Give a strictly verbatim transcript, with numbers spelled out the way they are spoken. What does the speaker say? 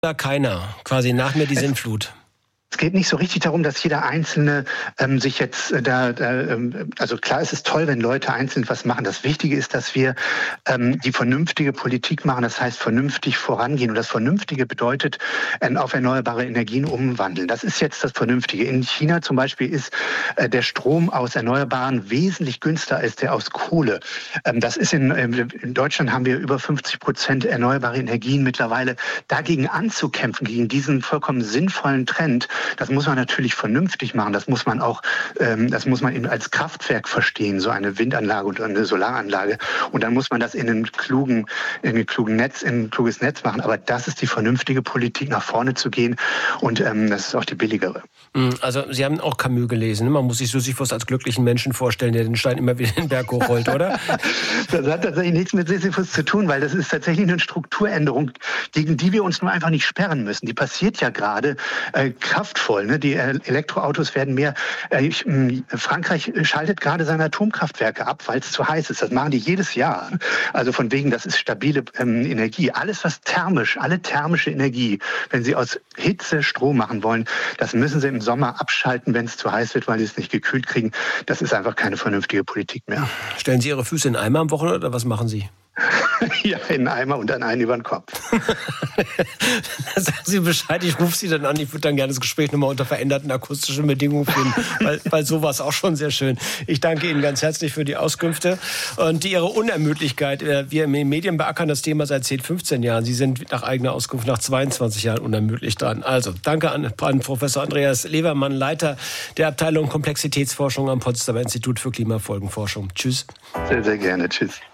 Da keiner, quasi nach mir die Sintflut. Es geht nicht so richtig darum, dass jeder Einzelne ähm, sich jetzt äh, da, da ähm, also klar, es ist toll, wenn Leute einzeln was machen. Das Wichtige ist, dass wir ähm, die vernünftige Politik machen, das heißt vernünftig vorangehen. Und das Vernünftige bedeutet, ähm, auf erneuerbare Energien umwandeln. Das ist jetzt das Vernünftige. In China zum Beispiel ist äh, der Strom aus Erneuerbaren wesentlich günstiger als der aus Kohle. Ähm, das ist in, ähm, in Deutschland haben wir über fünfzig Prozent erneuerbare Energien mittlerweile. Dagegen anzukämpfen, gegen diesen vollkommen sinnvollen Trend, das muss man natürlich vernünftig machen. Das muss man auch, ähm, das muss man eben als Kraftwerk verstehen, so eine Windanlage und eine Solaranlage. Und dann muss man das in einem klugen, in einem klugen Netz, in ein kluges Netz machen. Aber das ist die vernünftige Politik, nach vorne zu gehen. Und ähm, das ist auch die billigere. Also Sie haben auch Camus gelesen. Man muss sich Sisyphus als glücklichen Menschen vorstellen, der den Stein immer wieder den Berg hochrollt, oder? Das hat tatsächlich nichts mit Sisyphus zu tun, weil das ist tatsächlich eine Strukturänderung, gegen die wir uns nur einfach nicht sperren müssen. Die passiert ja gerade äh, kraftvoll. Ne? Die Elektroautos werden mehr. Äh, ich, Frankreich schaltet gerade seine Atomkraftwerke ab, weil es zu heiß ist. Das machen die jedes Jahr. Also von wegen, das ist stabile ähm, Energie. Alles, was thermisch, alle thermische Energie, wenn Sie aus Hitze Strom machen wollen, das müssen Sie im Sommer abschalten, wenn es zu heiß wird, weil Sie es nicht gekühlt kriegen. Das ist einfach keine vernünftige Politik mehr. Stellen Sie Ihre Füße in den Eimer am Wochenende oder was machen Sie? Ja, in einen Eimer und dann einen über den Kopf. Sagen Sie Bescheid, ich rufe Sie dann an. Ich würde dann gerne das Gespräch nochmal unter veränderten akustischen Bedingungen führen, weil, weil so war es auch schon sehr schön. Ich danke Ihnen ganz herzlich für die Auskünfte und Ihre Unermüdlichkeit. Wir in den Medien beackern das Thema seit zehn, fünfzehn Jahren. Sie sind nach eigener Auskunft nach zweiundzwanzig Jahren unermüdlich dran. Also, danke an, an Professor Andreas Levermann, Leiter der Abteilung Komplexitätsforschung am Potsdamer Institut für Klimafolgenforschung. Tschüss. Sehr, sehr gerne. Tschüss.